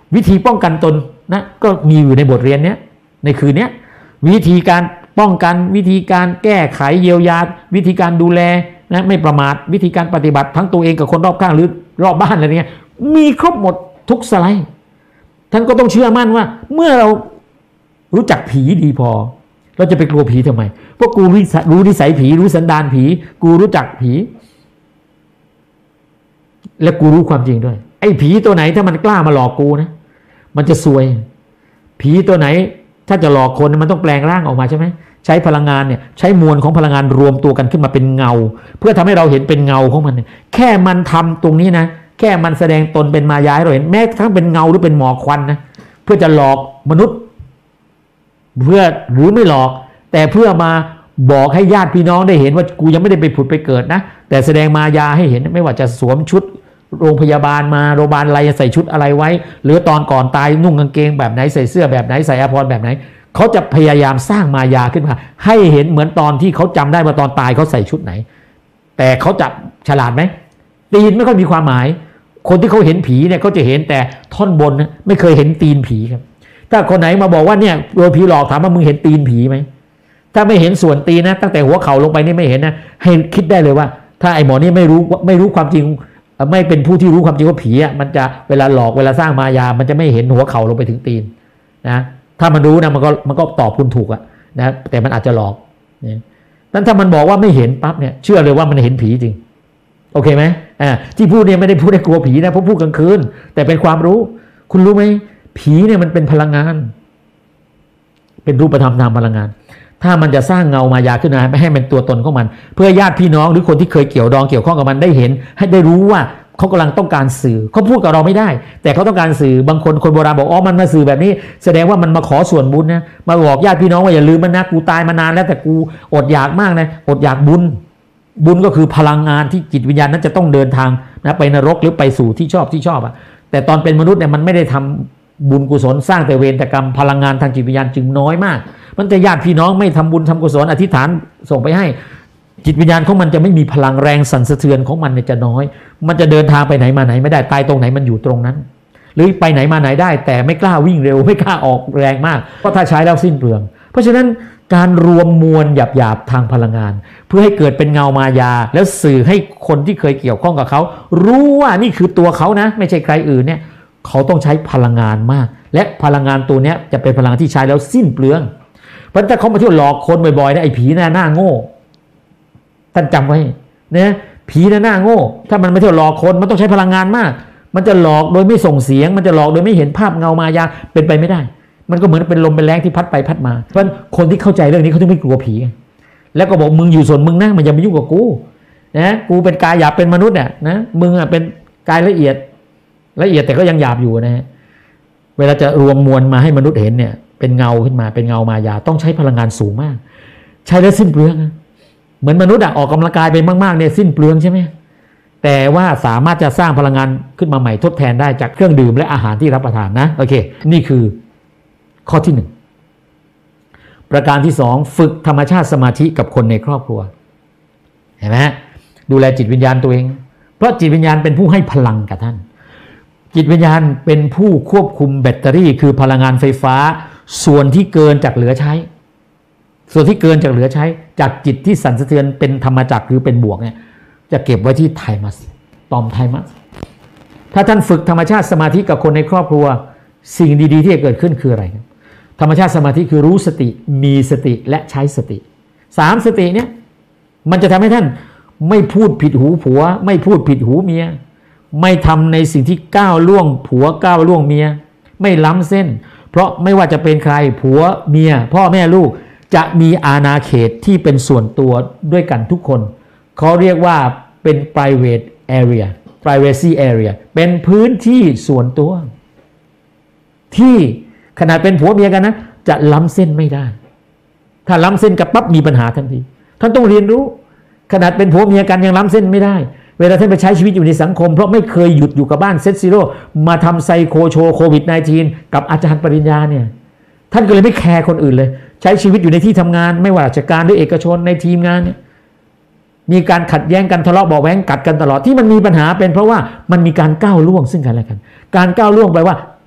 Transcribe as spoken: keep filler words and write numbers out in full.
วิธีป้องกันตนนะก็มีอยู่ในบทเรียนเนี้ยในคืนนี้วิธีการป้องกันวิธีการแก้ไขเยียวยาวิธีการดูแลนะไม่ประมาทวิธีการปฏิบัติทั้งตัวเองกับคนรอบข้างหรือรอบบ้านอะไรเงี้ยมีครบหมดทุกสไลด์ท่านก็ต้องเชื่อมั่นว่าเมื่อเรารู้จักผีดีพอเราจะไปกลัวผีทำไมเพราะกูรู้นิสัยผีรู้สันดานผีกูรู้จักผีและกูรู้ความจริงด้วยไอ้ผีตัวไหนถ้ามันกล้ามาหลอกกูนะมันจะซวยผีตัวไหนถ้าจะหลอกคนมันต้องแปลงร่างออกมาใช่ไหมใช้พลังงานเนี่ยใช้มวลของพลังงานรวมตัวกันขึ้นมาเป็นเงาเพื่อทำให้เราเห็นเป็นเงาของมันแค่มันทำตรงนี้นะแค่มันแสดงตนเป็นมายาให้เราเห็นแม้ทั้งเป็นเงาหรือเป็นหมอกควันนะเพื่อจะหลอกมนุษย์เพื่อหรือไม่หลอกแต่เพื่อมาบอกให้ญาติพี่น้องได้เห็นว่ากูยังไม่ได้ไปผุดไปเกิดนะแต่แสดงมายาให้เห็นไม่ว่าจะสวมชุดโรงพยาบาลมาโรงพยาบาลอะไรใส่ชุดอะไรไว้หรือตอนก่อนตายนุ่งกางเกงแบบไหนใส่เสื้อแบบไหนใส่อาภรณ์แบบไหนเขาจะพยายามสร้างมายาขึ้นมาให้เห็นเหมือนตอนที่เขาจำได้ว่าตอนตายเขาใส่ชุดไหนแต่เขาจะฉลาดไหมตีนไม่ค่อยมีความหมายคนที่เขาเห็นผีเนี่ยเขาจะเห็นแต่ท่อนบนนะไม่เคยเห็นตีนผีครับถ้าคนไหนมาบอกว่าเนี่ยโดนผีหลอกถามว่ามึงเห็นตีนผีไหมถ้าไม่เห็นส่วนตีนนะตั้งแต่หัวเข่าลงไปนี่ไม่เห็นนะให้คิดได้เลยว่าถ้าไอ้หมอนี่ไม่รู้ไม่รู้ความจริงไม่เป็นผู้ที่รู้ความจริงว่าผีอ่ะมันจะเวลาหลอกเวลาสร้างมายามันจะไม่เห็นหัวเข่าลงไปถึงตีนนะถ้ามันรู้นะมันก็มันก็ตอบคุณถูกอ่ะนะแต่มันอาจจะหลอกเนี่ยนั้นถ้ามันบอกว่าไม่เห็นปั๊บเนี่ยเชื่อเลยว่ามันเห็นผีจริงโอเคไหมอ่าที่พูดเนี่ยไม่ได้พูดให้กลัวผีนะเพราะพูดกลางคืนแต่เป็นความรู้คุณรู้ไหมผีเนี่ยมันเป็นพลังงานเป็นรูปธรรมทางพลังงานถ้ามันจะสร้างเงามายาขึ้นมาไม่ให้มันตัวตนของมันเพื่อญาติพี่น้องหรือคนที่เคยเกี่ยวดองเกี่ยวข้องกับมันได้เห็นให้ได้รู้ว่าเขากำลังต้องการสื่อเขาพูดกับเราไม่ได้แต่เขาต้องการสื่อบางคนคนโบราณบอกอ๋อมันมาสื่อแบบนี้แสดงว่ามันมาขอส่วนบุญนะมาบอกญาติพี่น้องว่าอย่าลืมมันนะกูตายมานานแล้วแต่กูอดอยากมากนะอดอยากบุญบุญก็คือพลังงานที่จิตวิญญาณนั้นจะต้องเดินทางนะไปนรกหรือไปสู่ที่ชอบที่ชอบอ่ะแต่ตอนเป็นมนุษย์เนี่ยมันไม่ได้ทำบุญกุศลสร้างแต่เวรแต่กรรมพลังงานทางจิตวิญญาณจึงน้อยมากมันจะญาติพี่น้องไม่ทำบุญทำกุศลอธิษฐานส่งไปให้จิตวิญญาณของมันจะไม่มีพลังแรงสั่นสะเทือนของมันเนี่ยจะน้อยมันจะเดินทางไปไหนมาไหนไม่ได้ตายตรงไหนมันอยู่ตรงนั้นหรือไปไหนมาไหนได้แต่ไม่กล้าวิ่งเร็วไม่กล้าออกแรงมากเพราะถ้าใช้แล้วสิ้นเปลืองเพราะฉะนั้นการรวมมวลหยาบๆทางพลังงานเพื่อให้เกิดเป็นเงามายาแล้วสื่อให้คนที่เคยเกี่ยวข้องกับเขารู้ว่านี่คือตัวเขานะไม่ใช่ใครอื่นเนี่ยเขาต้องใช้พลังงานมากและพลังงานตัวนี้จะเป็นพลังงานที่ใช้แล้วสิ้นเปลืองเพราะถ้าเขามาเที่ยวหลอกคนบ่อยๆนะไอ้ผีหน้าหน้าโง่ท่านจำไว้นะผีหน้าหน้าโง่ถ้ามันมาเที่ยวหลอกคนมันต้องใช้พลังงานมากมันจะหลอกโดยไม่ส่งเสียงมันจะหลอกโดยไม่เห็นภาพเงามายาเป็นไปไม่ได้มันก็เหมือนเป็นลมเป็นแรงที่พัดไปพัดมาเพราะคนที่เข้าใจเรื่องนี้เขาถึงไม่กลัวผีแล้วก็บอกมึงอยู่ส่วนมึงนะมันอย่ามายุ่งกับกูนะกูเป็นกายหยาบเป็นมนุษย์เนี่ยนะมึงอ่ะเป็นกายละเอียดละเอียดแต่ก็ยังหยาบอยู่นะฮะเวลาจะรวมมวลมาให้มนุษย์เห็นเนี่ยเป็นเงาขึ้นมาเป็นเงามายาต้องใช้พลังงานสูงมากใช้แล้วสิ้นเปลืองเหมือนมนุษย์อะออกกำลังกายไปมากๆเนี่ยสิ้นเปลืองใช่ไหมแต่ว่าสามารถจะสร้างพลังงานขึ้นมาใหม่ทดแทนได้จากเครื่องดื่มและอาหารที่รับประทานนะโอเคนี่คือข้อที่หนึ่งประการที่สองฝึกธรรมชาติสมาธิกับคนในครอบครัวเห็นไหมดูแลจิตวิญญาณตัวเองเพราะจิตวิญญาณเป็นผู้ให้พลังกับท่านจิตวิญญาณเป็นผู้ควบคุมแบตเตอรี่คือพลังงานไฟฟ้าส่วนที่เกินจากเหลือใช้ส่วนที่เกินจากเหลือใช้จากจิตที่สั่นสะเทือนเป็นธรรมจักรหรือเป็นบวกเนี่ยจะเก็บไว้ที่ไทมัสตอมไทมัสถ้าท่านฝึกธรรมชาติสมาธิกับคนในครอบครัวสิ่งดีๆที่จะเกิดขึ้นคืออะไรธรรมชาติสมาธิคือรู้สติมีสติและใช้สติสามสติเนี่ยมันจะทำให้ท่านไม่พูดผิดหูผัวไม่พูดผิดหูเมียไม่ทำในสิ่งที่ก้าวล่วงผัวก้าวล่วงเมียไม่ล้ำเส้นเพราะไม่ว่าจะเป็นใครผัวเมียพ่อแม่ลูกจะมีอาณาเขตที่เป็นส่วนตัวด้วยกันทุกคนเขาเรียกว่าเป็น private area privacy area เป็นพื้นที่ส่วนตัวที่ขนาดเป็นผัวเมียกันนะจะล้ำเส้นไม่ได้ถ้าล้ำเส้นกับปั๊บมีปัญหาทันทีท่านต้องเรียนรู้ขนาดเป็นผัวเมียกันยังล้ำเส้นไม่ได้เวลาท่านไปใช้ชีวิตอยู่ในสังคมเพราะไม่เคยหยุดอยู่กับบ้านเซตซีโร่มาทำไซโคโชโควิด สิบเก้า กับอาจารย์ปริญญาเนี่ยท่านก็เลยไม่แคร์คนอื่นเลยใช้ชีวิตอยู่ในที่ทำงานไม่ว่าราชการหรือเอกชนในทีมงานเนี่ยมีการขัดแย้งกันทะเลาะเบาะแว้งกัดกันตลอดที่มันมีปัญหาเป็นเพราะว่ามันมีการก้าวล่วงซึ่งกันและกันการก้าวล่วงไปว่า